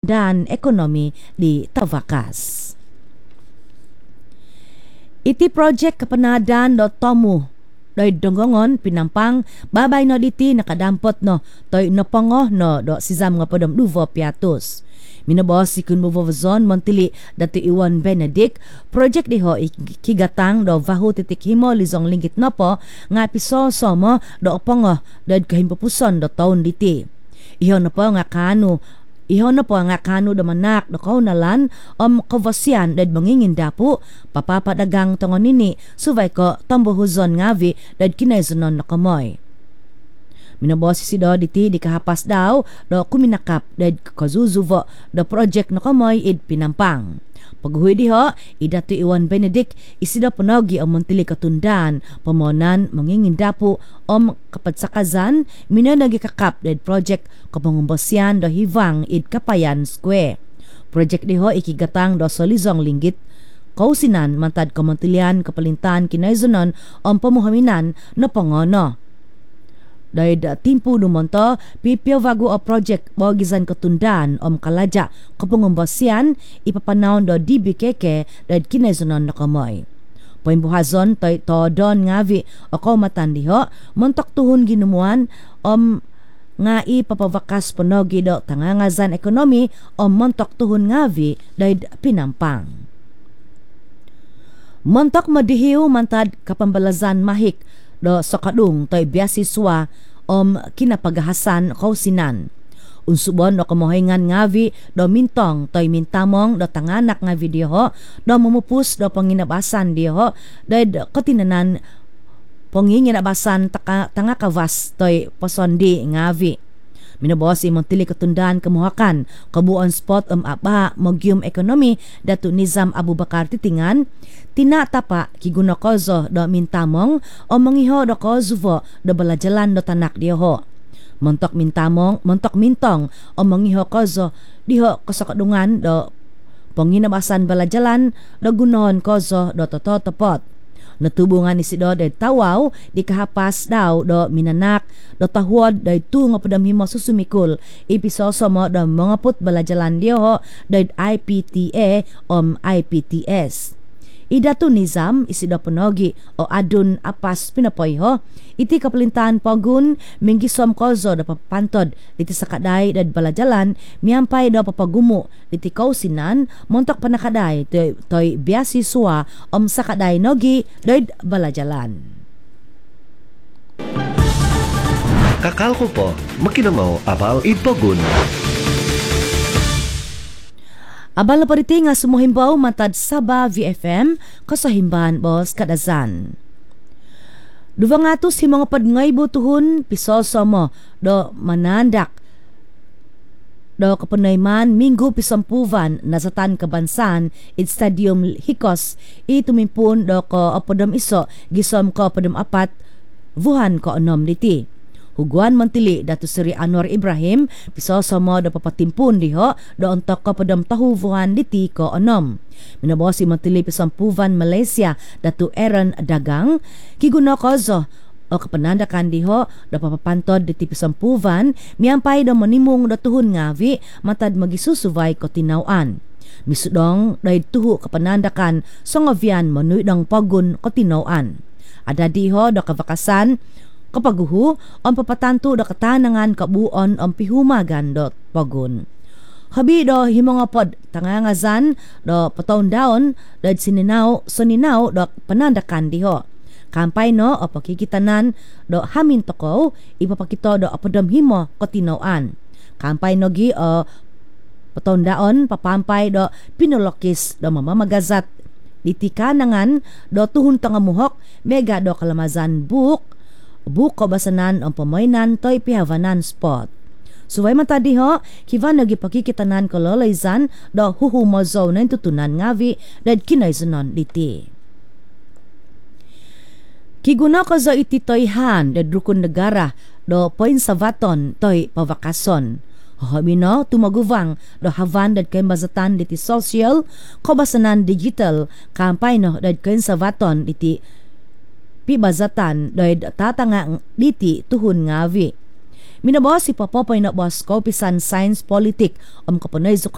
Ketundan Ekonomi di Tavakas. Iti project kapenadan do tomu doy donggongon pinampang babay no diti nakadampot no toy no pangoh no do sizam nga podom duvo piatus. Minabos si kun Bovovzon Montili dati Iwan Benedict project diho kigatang do vahu titik himo lizong linggit no po nga piso somo do pangoh do kahimpupuson do taon diti. Iho na po nga kanu do manak do kaunalan kavasian dad mangingin dapo papapadagang tongon nini suvay ko tambuhuzon ngavi dad kinaizonon na kamoy. Minabosi si do diti di kahapas daw do kuminakap dad kazuzuvo do project no kamoy id pinampang. Paghuwi diho, idatu Iwan Benedict isida ponogi ang Montili Ketundan pamonan mangingin dapo kapadsakazan minanagi kakap dad project kapangumbosyan do hivang id Kapayan Square. Project diho ikigatang do solizong linggit kausinan mantad Montilian kapalintan kinaizonon pamuhaminan no pangono. Dahil timpu dumonto, pipiyo vago o project Bogizan Ketundan kalaja kapangumbosyan ipapanaon do DBKK dahil kinaizonon na kamoy. Poimbuhazon toy todon ngavi o kaumatan diho, montok tuhon ginumuan nga ipapavakas ponogi do tangangazan ekonomi montok tuhon ngavi dahil pinampang. Montok madihiw mantad kapambalazan mahik do sokadung toy biasiswa kinapagahasan kausinan. Unsubon do kamohingan ngavi do mintong toy mintamong do tanganak nga video do mamupus do panginabasan diho do katinanan panginginabasan tanga kavas toy posondi ngavi. Minabos Montili Ketundan kemuhakan kabuon spot aba Mogium Ekonomi Datu Nizam Abu Bakar titingan tina tapa kiguno kozo do mintamong mangiho do kozuvo do balajalan do tanak diho. Montok mintong mangiho kozo diho kasakadungan do panginabasan balajalan do gunohon kozo do tototopot. Natubungan ni si do day tawaw di kahapas daw do minanak do tahuod day tu nga padamhimo susumikul ipisoso mo do mga put balajalan diho day IPTA IPTS. Idatu Nizam isido ponogi o adun apas pinapoyho iti kapalintaan pogun minggisom kozo da papantod iti sakaday dad balajalan miampay da papagumo iti kausinan montok panakaday toy biasiswa sakaday nogi dad balajalan. Kakal ko po makinamaw abal ipogun. Abal na pariti nga sumuhimbaw matad Saba VFM kasahimban bos kadazan. Duvangatos si mga padngay butuhon pisoso mo do manandak do kapanayman minggu pisampuvan nasatan kabansan it stadium Hikos itumimpun do ko apodam iso gisom ko apodam apat vuhan ko onom diti. Huguan Montili Datu Seri Anwar Ibrahim pisoso mo do papatimpun diho do ontok ko padam tahuvuhan diti ko onom. Minabosi Montili pisampuvan Malaysia Datu Aaron Dagang kiguno kozo o kapanandakan diho do papapantod diti pisampuvan miampay do manimong do tuhon ngavi matad magisusuvay ko tinawan. Misudong dahil tuhu kapanandakan songovian manuidang pagun ko tinawan. Ada diho do kavakasan kapaguhu ang papatanto da katanangan kabuon ang pihumagan dot pagun. Habi do himongapod tangangazan do pataon daon dad sininaw do panandakan diho. Kampay no o pakikitanan do hamin toko ipapakito do apodam himo kotinawan. Kampay no gi o pataon daon papampay do pinolokis do mamamagazat ditikanangan do tuhun tangamuhok mega do kalamazan buko basanan ang pamoynan toy pihavanan spot. Suway matadiho, kivan nagipakikitanan ko loloyzan do huhumozo na tutunan ngavi dad kinaizunon diti. Kiguna ko zo iti toyhan dad rukun negara do poin savaton toy pavakason. Hohamino tumaguvang do havan dad kay mazatan diti social kobasanan digital kampay no dad kay savaton diti pibazatan doy tatanga diti tuhun ngavi. Minabos si Papopoy na Bosco pisan science politik kapanay